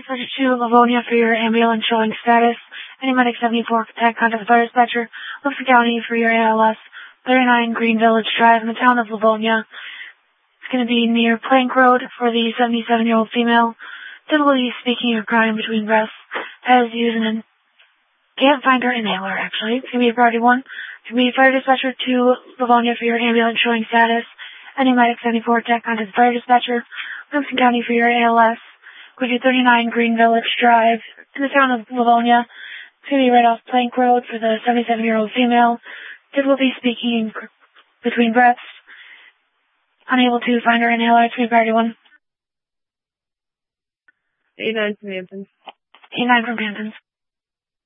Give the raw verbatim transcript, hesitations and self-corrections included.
dispatcher to Livonia for your ambulance showing status. Any Medic seventy-four contact contact the fire dispatcher. Livingston County for your A L S. thirty-nine Green Village Drive in the town of Livonia. It's going to be near Plank Road for the seventy-seven-year-old female. Typically speaking or crying between breaths. As using an can't find her inhaler, actually. It's going to be a priority one. It's going to be fire dispatcher to Livonia for your ambulance showing status. Any Medic seventy-four contact contact the fire dispatcher. Livingston County for your A L S. Go to thirty-nine Green Village Drive in the town of Livonia. It's going to be right off Plank Road for the seventy-seven-year-old female. Typically speaking between breaths. Unable to find her inhaler. It's going to be priority one. eight nine from Hamptons. eight nine from Hamptons.